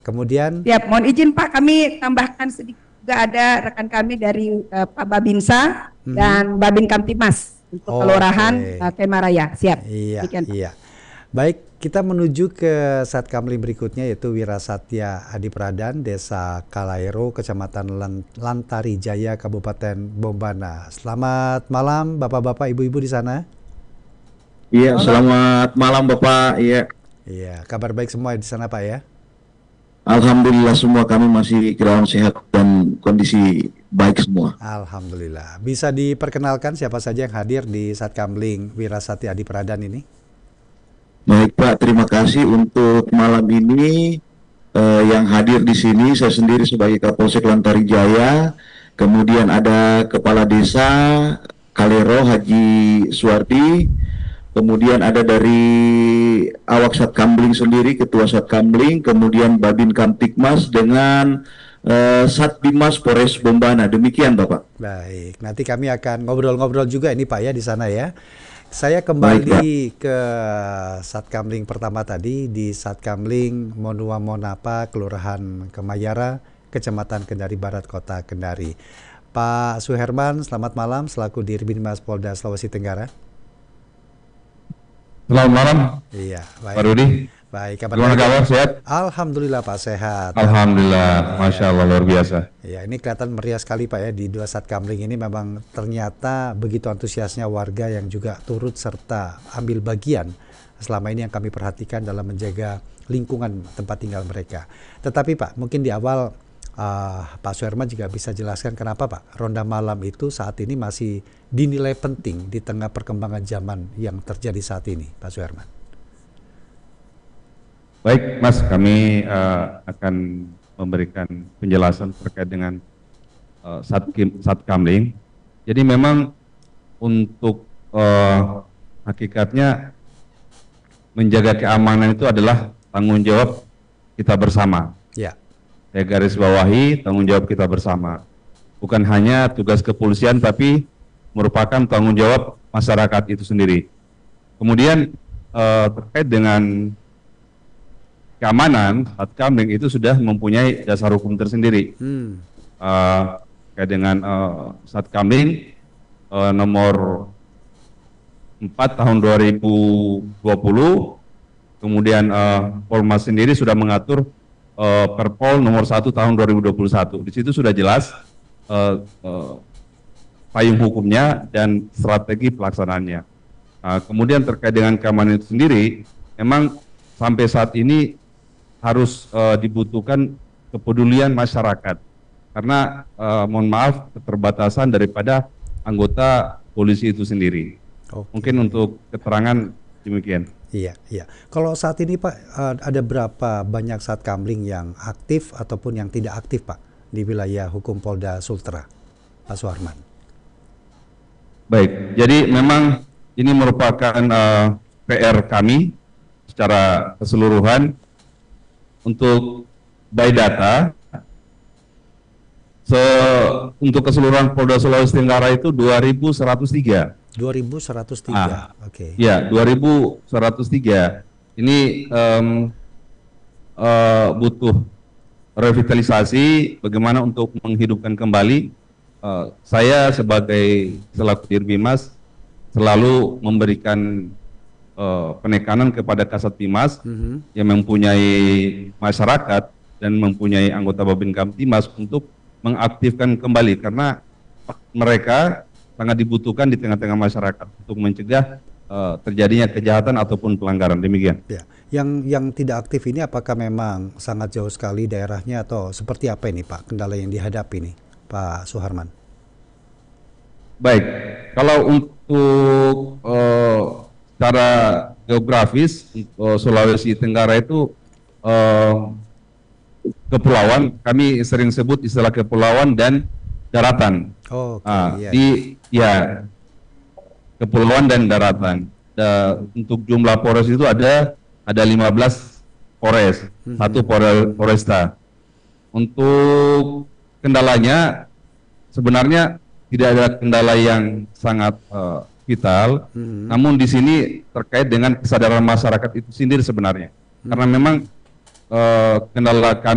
Kemudian, Siap, mohon izin Pak, kami tambahkan sedikit juga ada rekan kami dari Pak Babinsa dan Babin Kamtimas untuk Kelurahan oke, Kemaraya. Siap, iya, demikian Pak. iya. Baik, kita menuju ke Satkamling berikutnya yaitu Wirasatya Adi Pradan, Desa Kalaero, Kecamatan Lantari Jaya, Kabupaten Bombana. Selamat malam, Bapak-bapak, Ibu-ibu di sana. Iya, selamat malam Bapak. Iya, Iya, kabar baik semua di sana, Pak ya. Alhamdulillah semua kami masih dalam sehat dan kondisi baik semua. Alhamdulillah. Bisa diperkenalkan siapa saja yang hadir di Satkamling Wirasatya Adi Pradan ini? Baik Pak, terima kasih untuk malam ini yang hadir di sini. Saya sendiri sebagai Kapolsek Lantari Jaya, kemudian ada Kepala Desa Kalero Haji Suwardi, kemudian ada dari awak Satkamling sendiri, Ketua Satkamling, kemudian Babin Kamtikmas dengan Satbimas Polres Bombana. Demikian Bapak. Baik, nanti kami akan ngobrol-ngobrol juga ini Pak ya di sana ya. Saya Baik, Pak. kembali ke Satkamling pertama tadi di Satkamling Monua Monapa, Kelurahan Kemayara, Kecamatan Kendari Barat, Kota Kendari. Pak Suherman, selamat malam selaku Dirbinmas Polda Sulawesi Tenggara. Selamat malam, Iya, Pak baik. Rudi. Baik, kabar Gimana baik? kabar? Sehat? Alhamdulillah Pak, sehat. Alhamdulillah, Masya Allah, luar biasa. Ya, ini kelihatan meriah sekali Pak ya di dua Satkamling ini. Memang ternyata begitu antusiasnya warga yang juga turut serta ambil bagian selama ini yang kami perhatikan dalam menjaga lingkungan tempat tinggal mereka. Tetapi Pak, mungkin di awal Pak Suherman juga bisa jelaskan kenapa Pak ronda malam itu saat ini masih dinilai penting di tengah perkembangan zaman yang terjadi saat ini, Pak Suherman. Baik, Mas, kami akan memberikan penjelasan terkait dengan Satkamling. Jadi memang untuk hakikatnya menjaga keamanan itu adalah tanggung jawab kita bersama. Ya. Saya garis bawahi tanggung jawab kita bersama. Bukan hanya tugas kepolisian, tapi merupakan tanggung jawab masyarakat itu sendiri. Kemudian terkait dengan keamanan, Satkamling itu sudah mempunyai dasar hukum tersendiri. Terkait dengan Satkamling nomor 4 tahun 2020, kemudian Polmas sendiri sudah mengatur Perpol nomor 1 tahun 2021. Di situ sudah jelas payung hukumnya dan strategi pelaksanaannya. Kemudian terkait dengan keamanan itu sendiri, memang sampai saat ini harus dibutuhkan kepedulian masyarakat. Karena mohon maaf keterbatasan daripada anggota polisi itu sendiri. Mungkin untuk keterangan demikian. Iya, iya. Kalau saat ini Pak, ada berapa banyak Satkamling yang aktif ataupun yang tidak aktif Pak di wilayah hukum Polda Sultra, Pak Suharman? Baik, jadi memang ini merupakan PR kami secara keseluruhan untuk by data. Untuk keseluruhan Polda Sulawesi Tenggara itu 2.103. 2.103, oke. Ya, 2.103. Ini butuh revitalisasi, bagaimana untuk menghidupkan kembali. Saya sebagai selaku Dirbimas selalu memberikan penekanan kepada Kasatbimas yang mempunyai masyarakat dan mempunyai anggota Babin Kamtimas untuk mengaktifkan kembali, karena mereka sangat dibutuhkan di tengah-tengah masyarakat untuk mencegah terjadinya kejahatan ataupun pelanggaran. Demikian. Ya. Yang tidak aktif ini apakah memang sangat jauh sekali daerahnya atau seperti apa ini Pak kendala yang dihadapi ini Pak Suharman? Baik, kalau untuk secara geografis Sulawesi Tenggara itu kepulauan, kami sering sebut istilah kepulauan dan daratan. Iya. Kepulauan dan daratan. Untuk jumlah Polres itu ada 15 Polres, satu Polresta. Untuk kendalanya sebenarnya tidak ada kendala yang sangat vital, namun di sini terkait dengan kesadaran masyarakat itu sendiri sebenarnya. Karena memang kendala kami